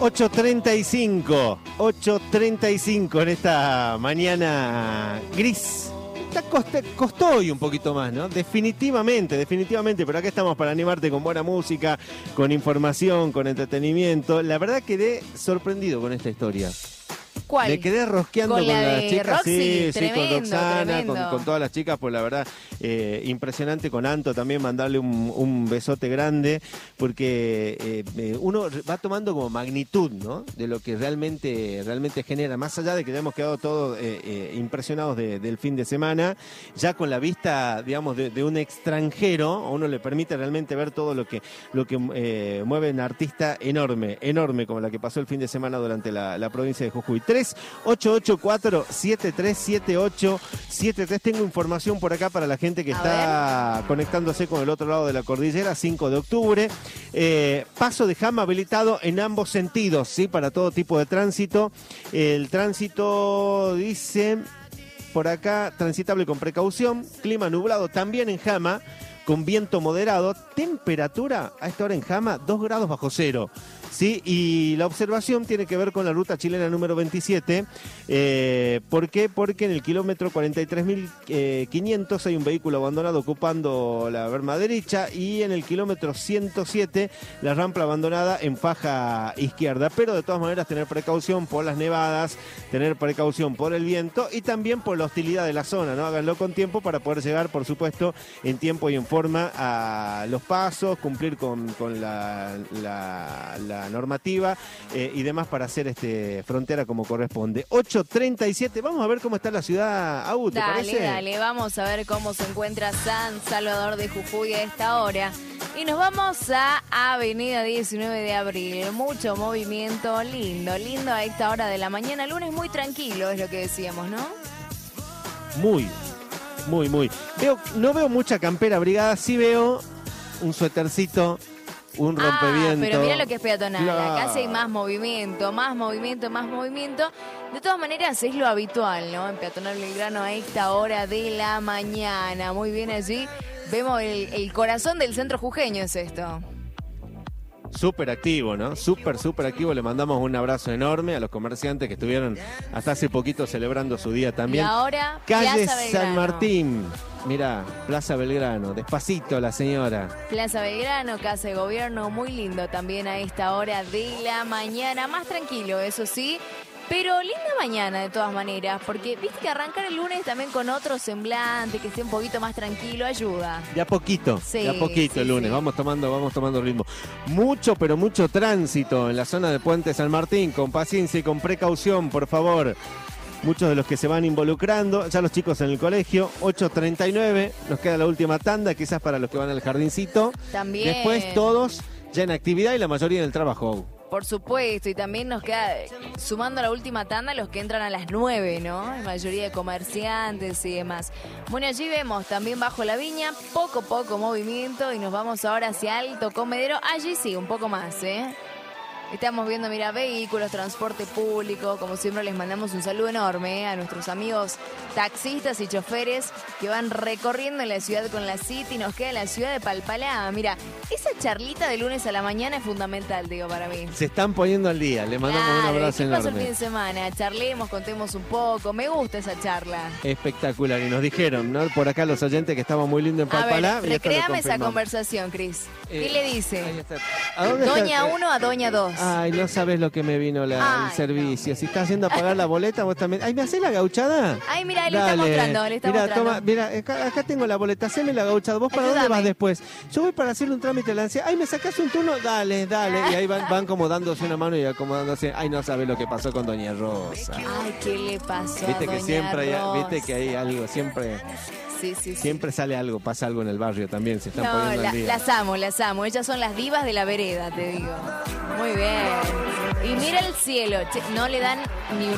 8:35 en esta mañana gris. Costó hoy un poquito más, ¿no? Definitivamente, pero acá estamos para animarte con buena música, con información, con entretenimiento. La verdad quedé sorprendido con esta historia. ¿Cuál? Me quedé rosqueando con las chicas, Roxy, sí, con Roxana, tremendo. con todas las chicas, pues la verdad, impresionante. Con Anto también mandarle un besote grande, porque uno va tomando como magnitud, ¿no? De lo que realmente genera, más allá de que ya hemos quedado todos impresionados del fin de semana, ya con la vista, digamos, de un extranjero, a uno le permite realmente ver todo lo que mueve un artista enorme, como la que pasó el fin de semana durante la provincia de Jujuy. 3884-737873. Tengo información por acá para la gente que está conectándose con el otro lado de la cordillera. 5 de octubre. Paso de Jama habilitado en ambos sentidos, ¿sí? Para todo tipo de tránsito. El tránsito dice por acá, transitable con precaución. Clima nublado también en Jama, con viento moderado. Temperatura a esta hora en Jama, 2 grados bajo cero. Sí, y la observación tiene que ver con la ruta chilena número 27. ¿Por qué? Porque en el kilómetro 43.500 hay un vehículo abandonado ocupando la berma derecha, y en el kilómetro 107 la rampa abandonada en faja izquierda. Pero de todas maneras tener precaución por las nevadas, tener precaución por el viento y también por la hostilidad de la zona, ¿no? Háganlo con tiempo para poder llegar, por supuesto, en tiempo y en forma a los pasos, cumplir con la normativa y demás para hacer frontera como corresponde. 8:37, vamos a ver cómo está la ciudad, Au, ¿te parece? Dale, vamos a ver cómo se encuentra San Salvador de Jujuy a esta hora. Y nos vamos a Avenida 19 de Abril. Mucho movimiento, lindo a esta hora de la mañana. Lunes muy tranquilo, es lo que decíamos, ¿no? Muy. No veo mucha campera abrigada, sí veo un suétercito, un rompeviento. Pero mira lo que es peatonal. Claro. Acá sí hay más movimiento. De todas maneras es lo habitual, ¿no? En peatonal Belgrano a esta hora de la mañana. Muy bien allí. Vemos el corazón del centro jujeño es esto. Súper activo, ¿no? Súper activo. Le mandamos un abrazo enorme a los comerciantes que estuvieron hasta hace poquito celebrando su día también. Y ahora, calle Plaza Belgrano. San Martín. Mirá, Plaza Belgrano. Despacito la señora. Plaza Belgrano, Casa de Gobierno, muy lindo también a esta hora de la mañana. Más tranquilo, eso sí. Pero linda mañana de todas maneras, porque viste que arrancar el lunes también con otro semblante, que esté un poquito más tranquilo, ayuda. De a poquito Sí, el lunes. sí. Vamos tomando ritmo. Mucho tránsito en la zona de Puente San Martín. Con paciencia y con precaución, por favor. Muchos de los que se van involucrando, ya los chicos en el colegio. 8:39, nos queda la última tanda, quizás para los que van al jardincito. También. Después todos ya en actividad y la mayoría en el trabajo. Por supuesto, y también nos queda, sumando a la última tanda, los que entran a las 9, ¿no? La mayoría de comerciantes y demás. Bueno, allí vemos también bajo la viña, poco movimiento, y nos vamos ahora hacia Alto Comedero. Allí sí, un poco más, ¿eh? Estamos viendo, mira, vehículos, transporte público. Como siempre les mandamos un saludo enorme a nuestros amigos taxistas y choferes que van recorriendo la ciudad con la City. Nos queda la ciudad de Palpalá. Mira, esa charlita de lunes a la mañana es fundamental, digo, para mí. Se están poniendo al día, le mandamos un abrazo ¿qué pasó el fin enorme. de semana? Charlemos, contemos un poco. Me gusta esa charla. Espectacular, y nos dijeron, ¿no? Por acá los oyentes que estaba muy lindo en Palpalá. A ver, y esto lo recréame esa confirmamos. conversación, Cris. ¿Qué le Ahí dice? está. ¿A dónde está? Doña 1 a Doña 2. Ay, no sabes lo que me vino el servicio. no. Si estás haciendo a pagar la boleta, vos también. Ay, ¿me hacés la gauchada? Ay, mira, le está Dale. mostrando, le está Mirá, mostrando. toma, mira, acá tengo la boleta, haceme la gauchada. ¿Vos para dónde Ayúdame. vas después? Yo voy para hacer un trámite de la ansiedad. Ay, ¿me sacás un turno? Dale. Y ahí van como dándose una mano y acomodándose. Ay, no sabes lo que pasó con Doña Rosa. Ay, ¿qué le pasó Viste a que Doña siempre Rosa? viste que hay algo, siempre Sí. sale algo, pasa algo en el barrio también, se están No, poniendo al día. las amo. Ellas son las divas de la vereda, te digo. Muy bien. Y mira el cielo. Che, no le dan ni